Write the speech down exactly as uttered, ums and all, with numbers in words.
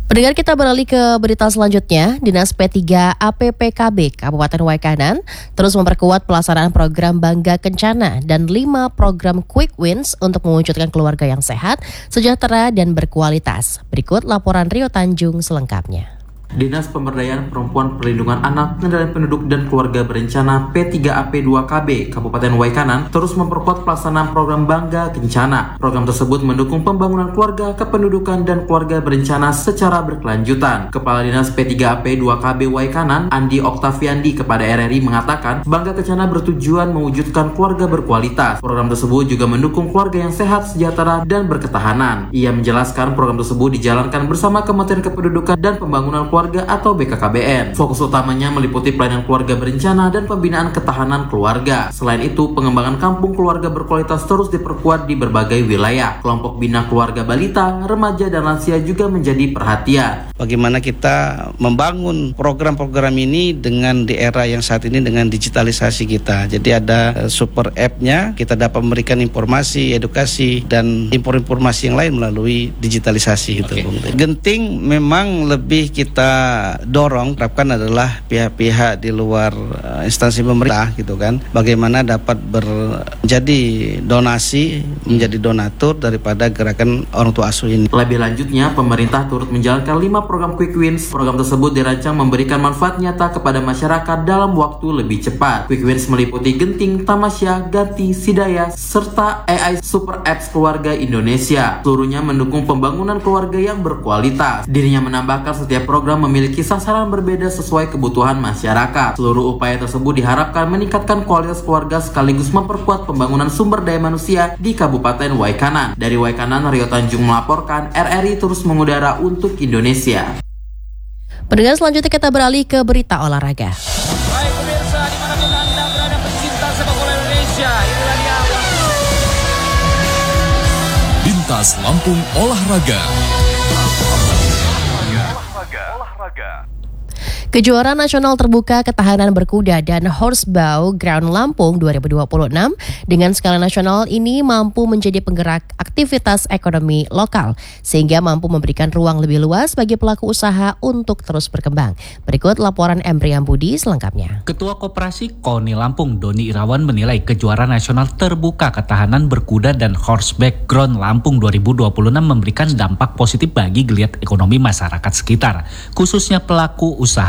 Pendengar, kita beralih ke berita selanjutnya. Dinas P tiga A P P K B Kabupaten Waikanan terus memperkuat pelaksanaan program Bangga Kencana dan lima program Quick Wins untuk mewujudkan keluarga yang sehat, sejahtera, dan berkualitas. Berikut laporan Rio Tanjung selengkapnya. Dinas Pemberdayaan Perempuan, Perlindungan Anak, Pengendalian Penduduk dan Keluarga Berencana P tiga A P dua K B Kabupaten Waikanan terus memperkuat pelaksanaan program Bangga Kencana. Program tersebut mendukung pembangunan keluarga, kependudukan, dan keluarga berencana secara berkelanjutan. Kepala Dinas P tiga A P dua K B Waikanan, Andi Oktaviandi, kepada R R I mengatakan, Bangga Kencana bertujuan mewujudkan keluarga berkualitas. Program tersebut juga mendukung keluarga yang sehat, sejahtera, dan berketahanan. Ia menjelaskan program tersebut dijalankan bersama Kementerian Kependudukan dan Pembangunan Keluarga atau B K K B N. Fokus utamanya meliputi pelayanan keluarga berencana dan pembinaan ketahanan keluarga. Selain itu, pengembangan kampung keluarga berkualitas terus diperkuat di berbagai wilayah. Kelompok bina keluarga balita, remaja, dan lansia juga menjadi perhatian. Bagaimana kita membangun program-program ini dengan di era yang saat ini dengan digitalisasi kita. Jadi ada super app-nya, kita dapat memberikan informasi, edukasi, dan informasi yang lain melalui digitalisasi. Gitu. Okay. Genting memang lebih kita dorong, terapkan adalah pihak-pihak di luar uh, instansi pemerintah gitu kan, bagaimana dapat menjadi donasi, menjadi donatur daripada gerakan orang tua asuh ini. Lebih lanjutnya, pemerintah turut menjalankan lima program Quick Wins. Program tersebut dirancang memberikan manfaat nyata kepada masyarakat dalam waktu lebih cepat. Quick Wins meliputi Genting, Tamasya, Gati, Sidaya, serta A I Super Apps Keluarga Indonesia. Seluruhnya mendukung pembangunan keluarga yang berkualitas. Dirinya menambahkan setiap program memiliki sasaran berbeda sesuai kebutuhan masyarakat. Seluruh upaya tersebut diharapkan meningkatkan kualitas keluarga sekaligus memperkuat pembangunan sumber daya manusia di Kabupaten Waikanan. Dari Waikanan, Rio Tanjung melaporkan, R R I terus mengudara untuk Indonesia. Pendengar, selanjutnya kita beralih ke berita olahraga. Baik pemirsa, dimanapun Anda berada pencinta sepak bola Indonesia, inilah dia Bintas Lampung Olahraga. Kejuaraan Nasional Terbuka Ketahanan Berkuda dan Horsebow Ground Lampung dua ribu dua puluh enam dengan skala nasional ini mampu menjadi penggerak aktivitas ekonomi lokal sehingga mampu memberikan ruang lebih luas bagi pelaku usaha untuk terus berkembang. Berikut laporan Embrian Budi selengkapnya. Ketua Koperasi KONI Lampung, Doni Irawan, menilai Kejuaraan Nasional Terbuka Ketahanan Berkuda dan Horseback Ground Lampung dua ribu dua puluh enam memberikan dampak positif bagi geliat ekonomi masyarakat sekitar, khususnya pelaku usaha